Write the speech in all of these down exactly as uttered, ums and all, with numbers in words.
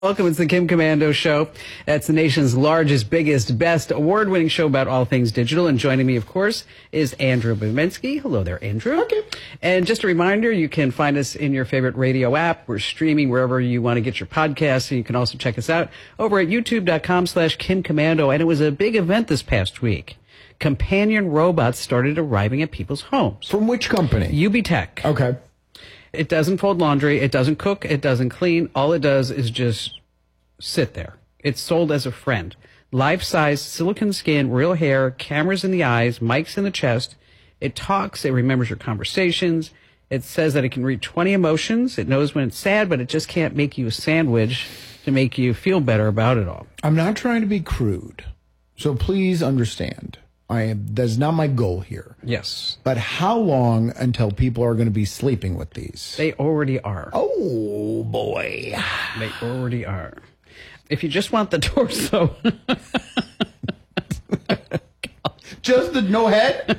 Welcome. It's the Kim Komando Show. That's the nation's largest, biggest, best award-winning show about all things digital. And joining me, of course, is Andrew Bobinski. Hello there, Andrew. Okay. And just a reminder, you can find us in your favorite radio app. We're streaming wherever you want to get your podcasts. And you can also check us out over at youtube.com slash Kim Komando. And it was a big event this past week. Companion robots started arriving at people's homes. From which company? U B Tech. Okay. It doesn't fold laundry. It doesn't cook. It doesn't clean. All it does is just sit there. It's sold as a friend. Life-size, silicone skin, real hair, cameras in the eyes, mics in the chest. It talks. It remembers your conversations. It says that it can read twenty emotions. It knows when it's sad, but it just can't make you a sandwich to make you feel better about it all. I'm not trying to be crude, so please understand. I am, that's not my goal here. Yes. But how long until people are going to be sleeping with these? They already are. Oh, boy. They already are. If you just want the torso. Just the no head?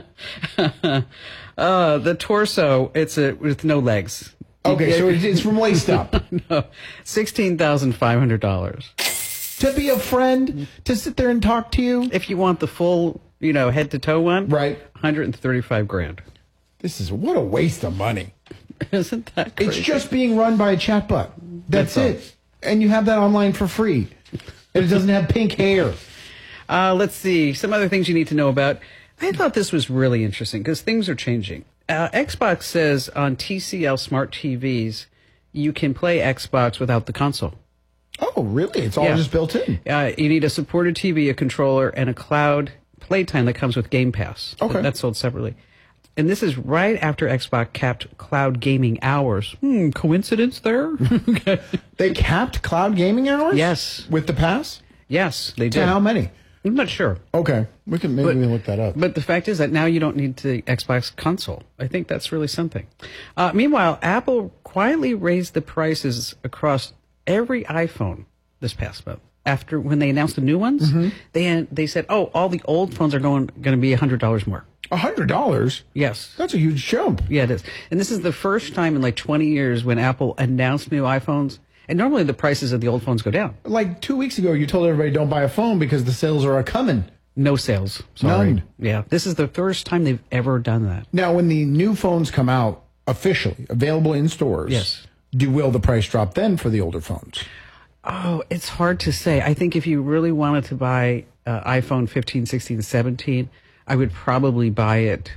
uh, the torso, it's a, with no legs. Okay, so it's from waist up. No, sixteen thousand five hundred dollars. To be a friend, to sit there and talk to you? If you want the full, you know, head to toe one, right, one hundred thirty-five grand. This is what a waste of money. Isn't that crazy? It's just being run by a chatbot. That's, That's it. And you have that online for free. And it doesn't have pink hair. Uh, let's see. Some other things you need to know about. I thought this was really interesting because things are changing. Uh, Xbox says on T C L smart T Vs, you can play Xbox without the console. Oh, really? It's all yeah. just built in? Uh, you need a supported T V, a controller, and a cloud playtime that comes with Game Pass. Okay. That's sold separately. And this is right after Xbox capped cloud gaming hours. Hmm, coincidence there? Okay. They capped cloud gaming hours? Yes. With the pass? Yes, they To did. how many? I'm not sure. Okay. We can maybe But- we can look that up. But the fact is that now you don't need the Xbox console. I think that's really something. Uh, meanwhile, Apple quietly raised the prices across every iPhone this past month. After when they announced the new ones, mm-hmm. they they said, "Oh, all the old phones are going going to be one hundred dollars more." one hundred dollars? Yes. That's a huge jump. Yeah, it is. And this is the first time in like twenty years when Apple announced new iPhones. And normally the prices of the old phones go down. Like two weeks ago, you told everybody don't buy a phone because the sales are coming. No sales. Sorry. None. Yeah. This is the first time they've ever done that. Now, when the new phones come out officially, available in stores, yes, do will the price drop then for the older phones? Oh, it's hard to say. I think if you really wanted to buy uh, iPhone fifteen, sixteen, seventeen, I would probably buy it.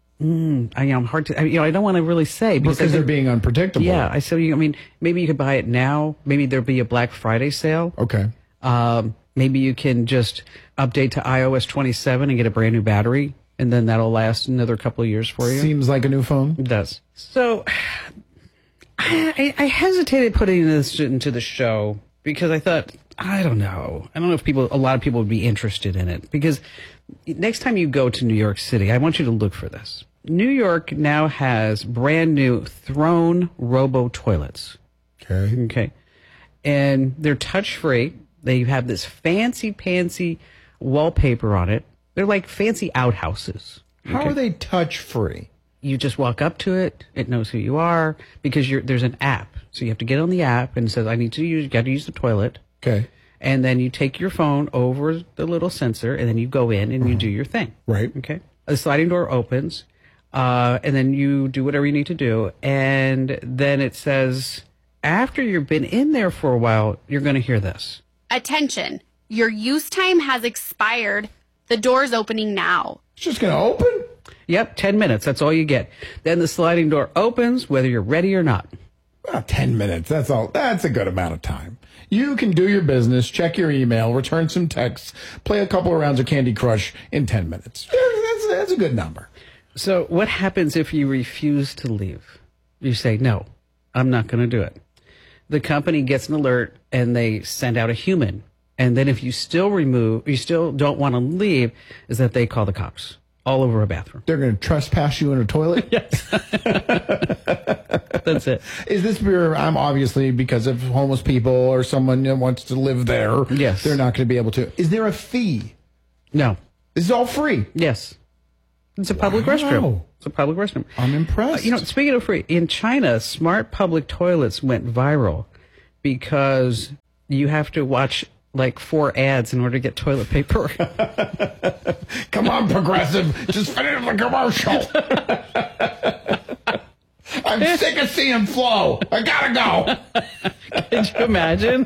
Mm, I, you know, I'm hard to. I, you know, I don't want to really say because, because they're being unpredictable. Yeah, I so you. I mean, maybe you could buy it now. Maybe there'll be a Black Friday sale. Okay. Um, maybe you can just update to i O S twenty-seven and get a brand new battery, and then that'll last another couple of years for you. Seems like a new phone. It does. So, I, I hesitated putting this into the show because I thought, I don't know. I don't know if people, a lot of people would be interested in it. Because next time you go to New York City, I want you to look for this. New York now has brand new Throne Robo toilets. Okay. Okay. And they're touch free. They have this fancy pantsy wallpaper on it. They're like fancy outhouses. How okay? are they touch free? You just walk up to it. It knows who you are because you're, there's an app. So you have to get on the app and it says, I need to use, you got to use the toilet. Okay. And then you take your phone over the little sensor and then you go in and uh-huh. you do your thing. Right. Okay. The sliding door opens, uh, and then you do whatever you need to do. And then it says, after you've been in there for a while, you're going to hear this. Attention. Your use time has expired. The door's opening now. It's just going to open? Yep, ten minutes. That's all you get. Then the sliding door opens, whether you're ready or not. Well, ten minutes. That's all. That's a good amount of time. You can do your business, check your email, return some texts, play a couple of rounds of Candy Crush in ten minutes. That's, that's a good number. So what happens if you refuse to leave? You say, no, I'm not going to do it. The company gets an alert and they send out a human. And then if you still remove, you still don't want to leave, is that they call the cops all over a bathroom. They're going to trespass you in a toilet? Yes. That's it. Is this where I'm obviously because of homeless people or someone that wants to live there? Yes. They're not going to be able to. Is there a fee? No. This is all free? Yes. It's a public Wow. restroom. It's a public restroom. I'm impressed. Uh, you know, speaking of free, in China, smart public toilets went viral because you have to watch like four ads in order to get toilet paper. Come on, Progressive. Just finish the commercial. I'm sick of seeing Flo. I gotta go. Could you imagine?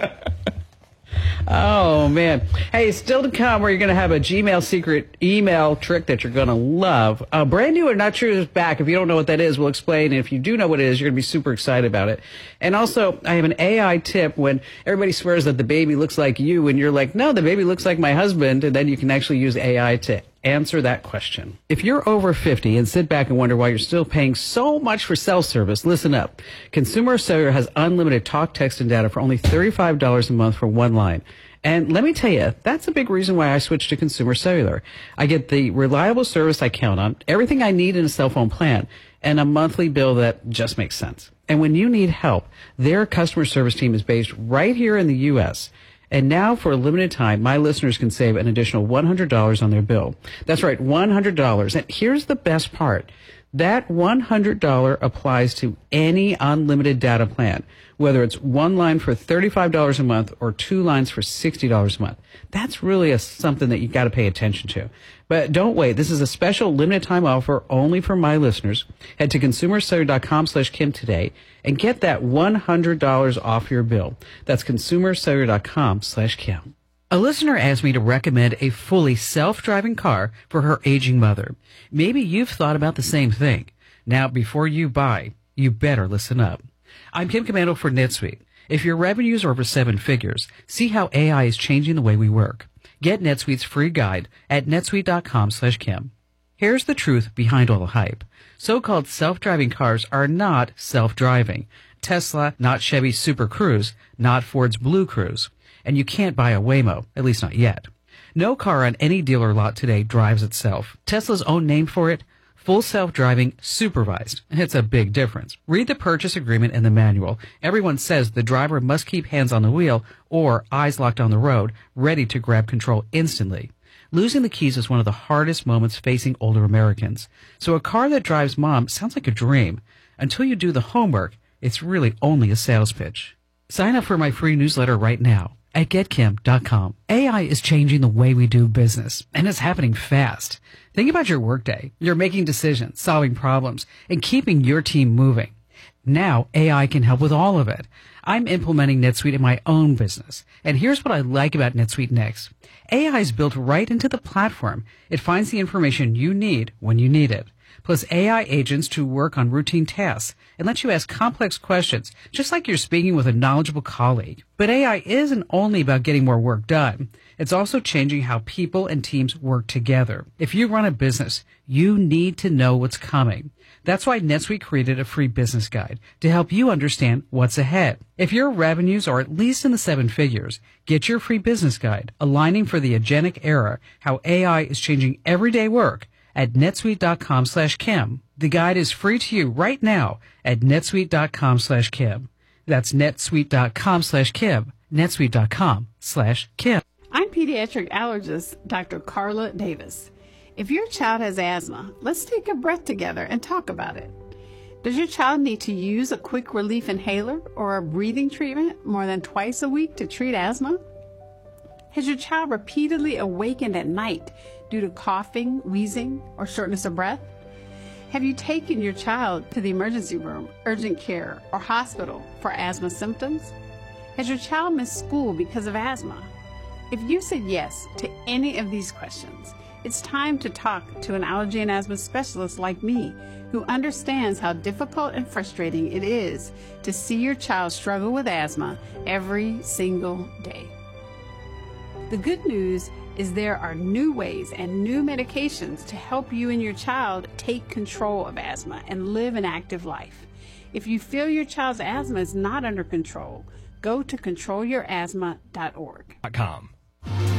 Oh, man. Hey, still to come, where you're going to have a Gmail secret email trick that you're going to love. Uh, brand new and not true is back. If you don't know what that is, we'll explain. And if you do know what it is, you're going to be super excited about it. And also, I have an A I tip when everybody swears that the baby looks like you, and you're like, no, the baby looks like my husband. And then you can actually use A I to answer that question. If you're over fifty and sit back and wonder why you're still paying so much for cell service, listen up. Consumer Cellular has unlimited talk, text, and data for only thirty-five dollars a month for one line. And let me tell you, that's a big reason why I switched to Consumer Cellular. I get the reliable service I count on, everything I need in a cell phone plan, and a monthly bill that just makes sense. And when you need help, their customer service team is based right here in the U S And now, for a limited time, my listeners can save an additional one hundred dollars on their bill. That's right, one hundred dollars. And here's the best part. That one hundred dollars applies to any unlimited data plan, whether it's one line for thirty-five dollars a month or two lines for sixty dollars a month. That's really a, something that you got to pay attention to. But don't wait. This is a special limited time offer only for my listeners. Head to consumercellular.com slash Kim today and get that one hundred dollars off your bill. That's consumercellular.com slash Kim. A listener asked me to recommend a fully self-driving car for her aging mother. Maybe you've thought about the same thing. Now, before you buy, you better listen up. I'm Kim Commando for NetSuite. If your revenues are over seven figures, see how A I is changing the way we work. Get NetSuite's free guide at netsuite.com slash Kim. Here's the truth behind all the hype. So-called self-driving cars are not self-driving. Tesla, not Chevy Super Cruise, not Ford's Blue Cruise. And you can't buy a Waymo, at least not yet. No car on any dealer lot today drives itself. Tesla's own name for it, full self-driving supervised. It's a big difference. Read the purchase agreement and the manual. Everyone says the driver must keep hands on the wheel or eyes locked on the road, ready to grab control instantly. Losing the keys is one of the hardest moments facing older Americans. So a car that drives mom sounds like a dream. Until you do the homework, it's really only a sales pitch. Sign up for my free newsletter right now at get kim dot com. A I is changing the way we do business, and it's happening fast. Think about your workday. You're making decisions, solving problems, and keeping your team moving. Now, A I can help with all of it. I'm implementing NetSuite in my own business, and here's what I like about NetSuite Next. A I is built right into the platform. It finds the information you need when you need it. Plus A I agents to work on routine tasks and let you ask complex questions, just like you're speaking with a knowledgeable colleague. But A I isn't only about getting more work done. It's also changing how people and teams work together. If you run a business, you need to know what's coming. That's why NetSuite created a free business guide to help you understand what's ahead. If your revenues are at least in the seven figures, get your free business guide, Aligning for the Agentic Era, How A I is Changing Everyday Work, at netsuite.com slash Kim. The guide is free to you right now at netsuite.com slash Kim. That's netsuite.com slash Kim. netsuite.com slash Kim. I'm pediatric allergist Doctor Carla Davis. If your child has asthma, let's take a breath together and talk about it. Does your child need to use a quick relief inhaler or a breathing treatment more than twice a week to treat asthma? Has your child repeatedly awakened at night due to coughing, wheezing, or shortness of breath? Have you taken your child to the emergency room, urgent care, or hospital for asthma symptoms? Has your child missed school because of asthma? If you said yes to any of these questions, it's time to talk to an allergy and asthma specialist like me, who understands how difficult and frustrating it is to see your child struggle with asthma every single day. The good news is there are new ways and new medications to help you and your child take control of asthma and live an active life. If you feel your child's asthma is not under control, go to control your asthma dot org. Com.